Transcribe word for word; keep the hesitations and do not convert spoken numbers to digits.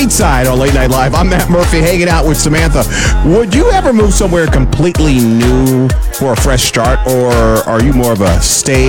stateside on Late Night Live. I'm Matt Murphy, hanging out with Samantha. Would you ever move somewhere completely new for a fresh start, or are you more of a stay